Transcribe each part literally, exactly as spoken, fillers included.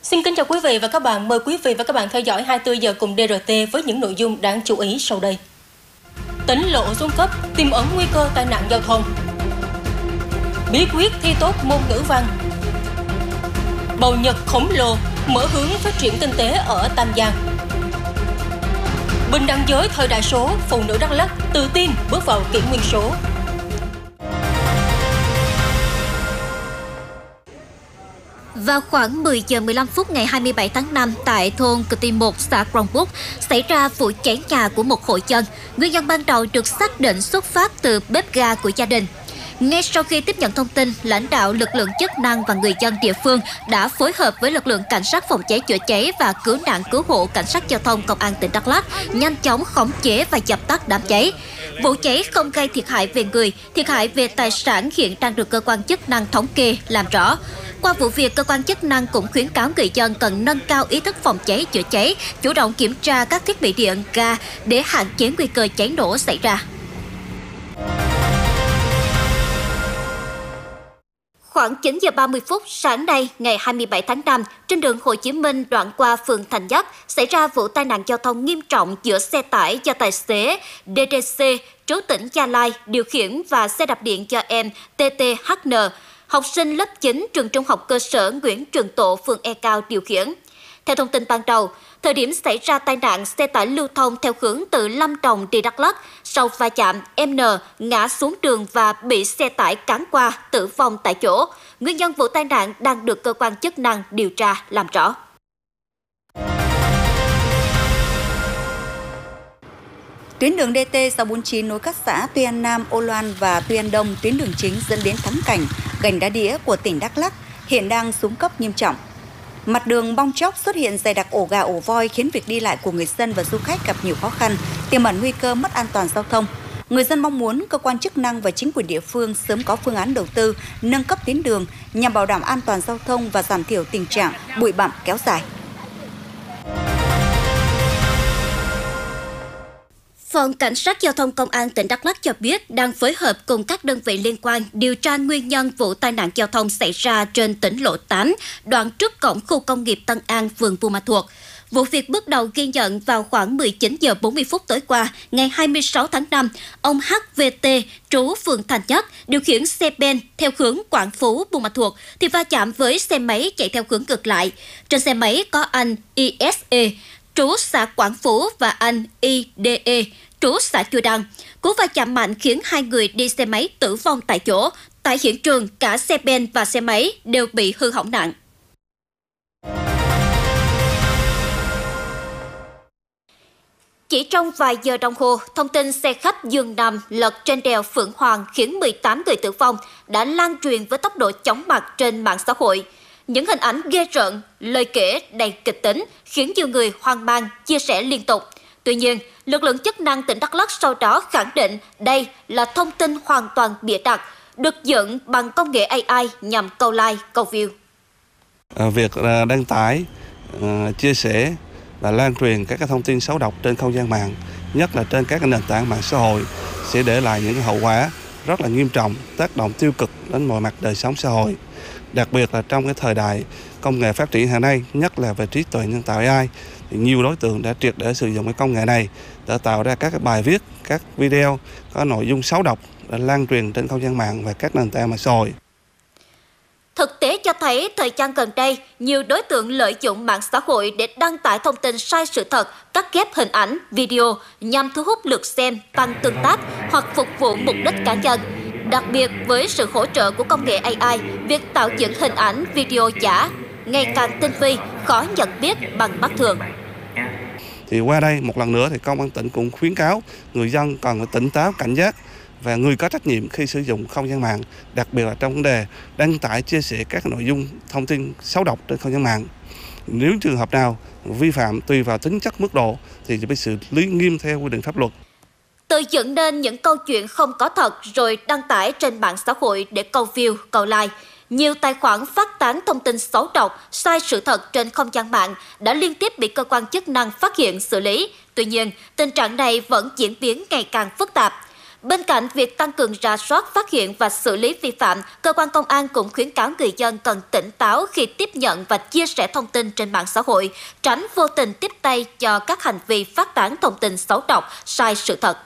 Xin kính chào quý vị và các bạn. Mời quý vị và các bạn theo dõi hai mươi tư giờ cùng đê rờ tê với những nội dung đáng chú ý sau đây. Tỉnh lộ xuống cấp, tiềm ẩn nguy cơ tai nạn giao thông. Bí quyết thi tốt môn ngữ văn. Bầu Nhật khổng lồ mở hướng phát triển kinh tế ở Tam Giang. Bình đẳng giới thời đại số, phụ nữ Đắk Lắk tự tin bước vào kỷ nguyên số. Vào khoảng mười giờ mười lăm phút ngày hai mươi bảy tháng năm tại thôn Cờ Tì một, xã Crongbuk xảy ra vụ cháy nhà của một hộ dân. Nguyên nhân ban đầu được xác định xuất phát từ bếp ga của gia đình. Ngay sau khi tiếp nhận thông tin, lãnh đạo lực lượng chức năng và người dân địa phương đã phối hợp với lực lượng cảnh sát phòng cháy chữa cháy và cứu nạn cứu hộ cảnh sát giao thông công an tỉnh Đắk Lắk nhanh chóng khống chế và dập tắt đám cháy. Vụ cháy không gây thiệt hại về người, thiệt hại về tài sản hiện đang được cơ quan chức năng thống kê làm rõ. Qua vụ việc, cơ quan chức năng cũng khuyến cáo người dân cần nâng cao ý thức phòng cháy chữa cháy, chủ động kiểm tra các thiết bị điện, ga để hạn chế nguy cơ cháy nổ xảy ra. Khoảng chín giờ ba mươi phút sáng nay, ngày hai mươi bảy tháng năm, trên đường Hồ Chí Minh đoạn qua phường Thành Nhất, xảy ra vụ tai nạn giao thông nghiêm trọng giữa xe tải do tài xế đê đê xê, trú tỉnh Gia Lai, điều khiển và xe đạp điện cho em tê tê hát en, học sinh lớp chín trường trung học cơ sở Nguyễn Trường Tộ, phường E Cao điều khiển. Theo thông tin ban đầu, thời điểm xảy ra tai nạn, xe tải lưu thông theo hướng từ Lâm Đồng đi Đắk Lắk. Sau va chạm, em N ngã xuống đường và bị xe tải cán qua, tử vong tại chỗ. Nguyên nhân vụ tai nạn đang được cơ quan chức năng điều tra làm rõ. Tuyến đường đê tê sáu bốn chín nối các xã Tuy An Nam, Ô Loan và Tuy An Đông, tuyến đường chính dẫn đến Thắng Cảnh, Gành Đá Đĩa của tỉnh Đắk Lắk, hiện đang xuống cấp nghiêm trọng. Mặt đường bong chóc, xuất hiện dày đặc ổ gà ổ voi khiến việc đi lại của người dân và du khách gặp nhiều khó khăn, tiềm ẩn nguy cơ mất an toàn giao thông. Người dân mong muốn cơ quan chức năng và chính quyền địa phương sớm có phương án đầu tư, nâng cấp tuyến đường nhằm bảo đảm an toàn giao thông và giảm thiểu tình trạng bụi bặm kéo dài. Phòng Cảnh sát Giao thông Công an tỉnh Đắk Lắk cho biết đang phối hợp cùng các đơn vị liên quan điều tra nguyên nhân vụ tai nạn giao thông xảy ra trên tỉnh lộ tám, đoạn trước cổng khu công nghiệp Tân An, phường Buôn Ma Thuột. Vụ việc bước đầu ghi nhận vào khoảng mười chín giờ bốn mươi phút tối qua, ngày hai mươi sáu tháng năm, ông hát vê tê, trú phường Thành Nhất, điều khiển xe ben theo hướng Quảng Phú, Buôn Ma Thuột thì va chạm với xe máy chạy theo hướng ngược lại. Trên xe máy có anh i ét e, trú xã Quảng Phú và anh i đê e, trú xã Chùa Đăng. Cú va chạm mạnh khiến hai người đi xe máy tử vong tại chỗ. Tại hiện trường, cả xe ben và xe máy đều bị hư hỏng nặng. Chỉ trong vài giờ đồng hồ, thông tin xe khách giường nằm lật trên đèo Phượng Hoàng khiến mười tám người tử vong đã lan truyền với tốc độ chóng mặt trên mạng xã hội. Những hình ảnh ghê rợn, lời kể đầy kịch tính khiến nhiều người hoang mang, chia sẻ liên tục. Tuy nhiên, lực lượng chức năng tỉnh Đắk Lắk sau đó khẳng định đây là thông tin hoàn toàn bịa đặt, được dựng bằng công nghệ a i nhằm câu like, câu view. À, việc à, đăng tải, à, chia sẻ và lan truyền các cái thông tin xấu độc trên không gian mạng, nhất là trên các cái nền tảng mạng xã hội, sẽ để lại những hậu quả rất là nghiêm trọng, tác động tiêu cực đến mọi mặt đời sống xã hội. Đặc biệt là trong cái thời đại công nghệ phát triển hiện nay, nhất là về trí tuệ nhân tạo a i, thì nhiều đối tượng đã triệt để sử dụng cái công nghệ này để tạo ra các cái bài viết, các video có nội dung xấu độc để lan truyền trên không gian mạng và các nền tảng mạng xã hội. Thực tế cho thấy thời gian gần đây, nhiều đối tượng lợi dụng mạng xã hội để đăng tải thông tin sai sự thật, cắt ghép hình ảnh, video nhằm thu hút lượt xem, tăng tương tác hoặc phục vụ mục đích cá nhân. Đặc biệt với sự hỗ trợ của công nghệ a i, việc tạo dựng hình ảnh, video giả ngày càng tinh vi, khó nhận biết bằng mắt thường. Thì qua đây một lần nữa thì công an tỉnh cũng khuyến cáo người dân cần phải tỉnh táo, cảnh giác và người có trách nhiệm khi sử dụng không gian mạng, đặc biệt là trong vấn đề đăng tải, chia sẻ các nội dung thông tin xấu độc trên không gian mạng. Nếu trường hợp nào vi phạm tùy vào tính chất mức độ thì sẽ bị xử lý nghiêm theo quy định pháp luật. Tự dựng nên những câu chuyện không có thật rồi đăng tải trên mạng xã hội để câu view, câu like. Nhiều tài khoản phát tán thông tin xấu độc, sai sự thật trên không gian mạng đã liên tiếp bị cơ quan chức năng phát hiện xử lý. Tuy nhiên, tình trạng này vẫn diễn biến ngày càng phức tạp. Bên cạnh việc tăng cường rà soát, phát hiện và xử lý vi phạm, cơ quan công an cũng khuyến cáo người dân cần tỉnh táo khi tiếp nhận và chia sẻ thông tin trên mạng xã hội, tránh vô tình tiếp tay cho các hành vi phát tán thông tin xấu độc, sai sự thật.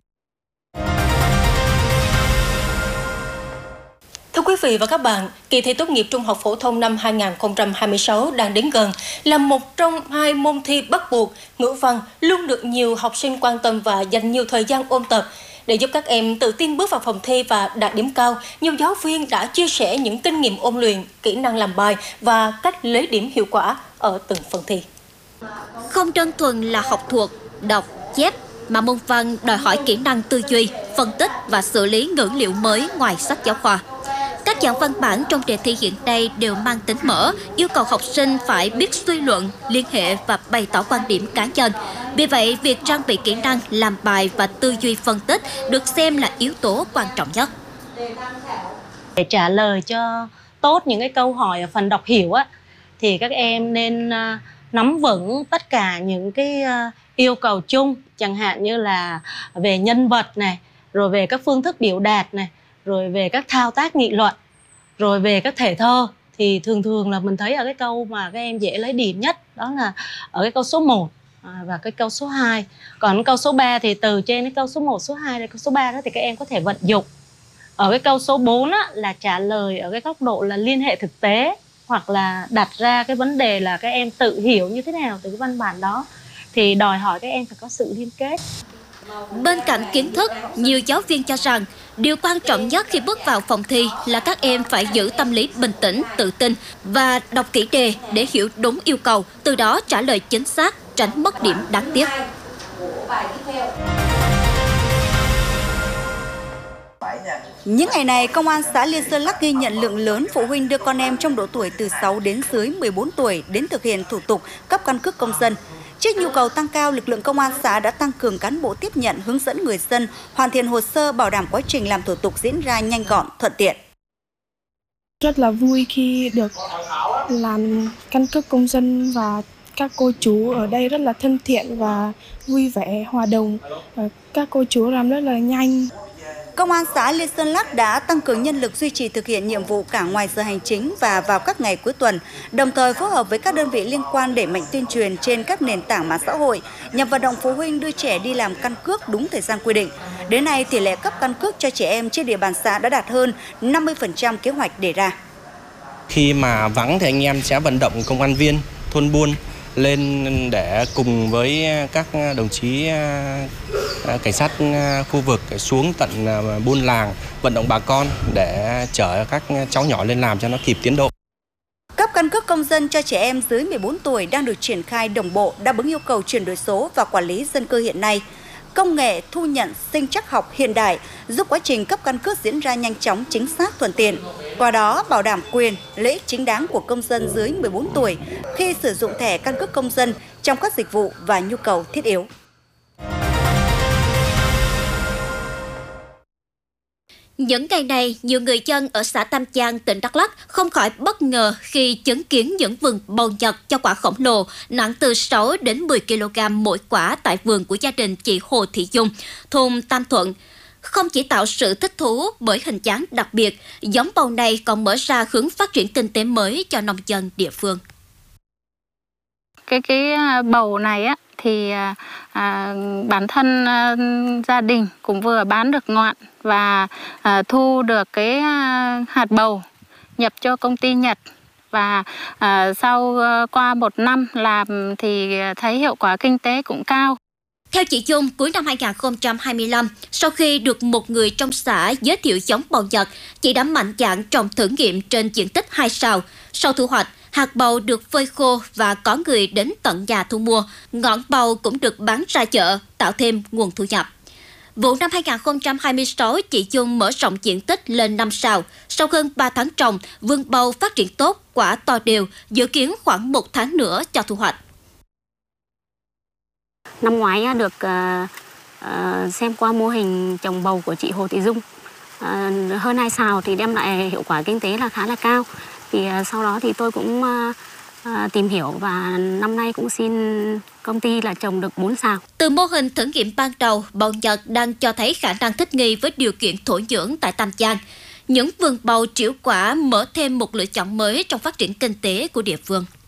Thưa quý vị và các bạn, kỳ thi tốt nghiệp trung học phổ thông năm hai nghìn không trăm hai mươi sáu đang đến gần, là một trong hai môn thi bắt buộc. Ngữ văn luôn được nhiều học sinh quan tâm và dành nhiều thời gian ôn tập. Để giúp các em tự tin bước vào phòng thi và đạt điểm cao, nhiều giáo viên đã chia sẻ những kinh nghiệm ôn luyện, kỹ năng làm bài và cách lấy điểm hiệu quả ở từng phần thi. Không đơn thuần là học thuộc, đọc, chép, mà môn văn đòi hỏi kỹ năng tư duy, phân tích và xử lý ngữ liệu mới ngoài sách giáo khoa. Các dạng văn bản trong đề thi hiện nay đều mang tính mở, yêu cầu học sinh phải biết suy luận, liên hệ và bày tỏ quan điểm cá nhân. Vì vậy, việc trang bị kỹ năng làm bài và tư duy phân tích được xem là yếu tố quan trọng nhất. Để trả lời cho tốt những cái câu hỏi ở phần đọc hiểu á, thì các em nên uh, nắm vững tất cả những cái uh, yêu cầu chung, chẳng hạn như là về nhân vật này, rồi về các phương thức biểu đạt này, rồi về các thao tác nghị luận, rồi về các thể thơ. Thì thường thường là mình thấy ở cái câu mà các em dễ lấy điểm nhất đó là ở cái câu số một và cái câu số hai. Còn câu số ba thì từ trên cái câu số một, số hai đến câu số ba đó thì các em có thể vận dụng. Ở cái câu số bốn á, là trả lời ở cái góc độ là liên hệ thực tế, hoặc là đặt ra cái vấn đề là các em tự hiểu như thế nào từ cái văn bản đó, thì đòi hỏi các em phải có sự liên kết. Bên cạnh kiến thức, nhiều giáo viên cho rằng điều quan trọng nhất khi bước vào phòng thi là các em phải giữ tâm lý bình tĩnh, tự tin và đọc kỹ đề để hiểu đúng yêu cầu, từ đó trả lời chính xác, tránh mất điểm đáng tiếc. Những ngày này, Công an xã Liên Sơn Lắc ghi nhận lượng lớn phụ huynh đưa con em trong độ tuổi từ sáu đến dưới mười bốn tuổi đến thực hiện thủ tục cấp căn cước công dân. Trước nhu cầu tăng cao, lực lượng công an xã đã tăng cường cán bộ tiếp nhận, hướng dẫn người dân hoàn thiện hồ sơ, bảo đảm quá trình làm thủ tục diễn ra nhanh gọn, thuận tiện. Rất là vui khi được làm căn cước công dân và các cô chú ở đây rất là thân thiện và vui vẻ, hòa đồng. Các cô chú làm rất là nhanh. Công an xã Liên Sơn Lắc đã tăng cường nhân lực duy trì thực hiện nhiệm vụ cả ngoài giờ hành chính và vào các ngày cuối tuần, đồng thời phối hợp với các đơn vị liên quan đẩy mạnh tuyên truyền trên các nền tảng mạng xã hội nhằm vận động phụ huynh đưa trẻ đi làm căn cước đúng thời gian quy định. Đến nay, tỷ lệ cấp căn cước cho trẻ em trên địa bàn xã đã đạt hơn năm mươi phần trăm kế hoạch đề ra. Khi mà vắng thì anh em sẽ vận động công an viên thôn buôn lên để cùng với các đồng chí cảnh sát khu vực xuống tận buôn làng vận động bà con để chở các cháu nhỏ lên làm cho nó kịp tiến độ. Cấp căn cước công dân cho trẻ em dưới mười bốn tuổi đang được triển khai đồng bộ, đáp ứng yêu cầu chuyển đổi số và quản lý dân cư hiện nay. Công nghệ thu nhận sinh trắc học hiện đại giúp quá trình cấp căn cước diễn ra nhanh chóng, chính xác, thuận tiện. Qua đó bảo đảm quyền, lợi ích chính đáng của công dân dưới mười bốn tuổi khi sử dụng thẻ căn cước công dân trong các dịch vụ và nhu cầu thiết yếu. Những ngày này, nhiều người dân ở xã Tam Giang, tỉnh Đắk Lắk không khỏi bất ngờ khi chứng kiến những vườn bầu Nhật cho quả khổng lồ nặng từ sáu đến mười ki lô gam mỗi quả tại vườn của gia đình chị Hồ Thị Dung, thôn Tam Thuận. Không chỉ tạo sự thích thú bởi hình dáng đặc biệt, giống bầu này còn mở ra hướng phát triển kinh tế mới cho nông dân địa phương. Cái cái bầu này á thì à, bản thân à, gia đình cũng vừa bán được ngọn và à, thu được cái à, hạt bầu nhập cho công ty Nhật, và à, sau à, qua một năm làm thì thấy hiệu quả kinh tế cũng cao. Theo chị Dung, cuối năm hai nghìn không trăm hai mươi lăm, sau khi được một người trong xã giới thiệu giống bầu Nhật, chị đã mạnh dạn trồng thử nghiệm trên diện tích hai sào. Sau thu hoạch, hạt bầu được phơi khô và có người đến tận nhà thu mua. Ngọn bầu cũng được bán ra chợ, tạo thêm nguồn thu nhập. Vụ năm hai nghìn không trăm hai mươi sáu, chị Dung mở rộng diện tích lên năm sào. Sau hơn ba tháng trồng, vườn bầu phát triển tốt, quả to đều, dự kiến khoảng một tháng nữa cho thu hoạch. Năm ngoái được uh, uh, xem qua mô hình trồng bầu của chị Hồ Thị Dung, uh, hơn hai sào thì đem lại hiệu quả kinh tế là khá là cao. Thì uh, sau đó thì tôi cũng uh, à, tìm hiểu và năm nay cũng xin công ty là trồng được bốn sào. Từ mô hình thử nghiệm ban đầu, bầu Nhật đang cho thấy khả năng thích nghi với điều kiện thổ nhưỡng tại Tam Giang. Những vườn bầu trĩu quả mở thêm một lựa chọn mới trong phát triển kinh tế của địa phương.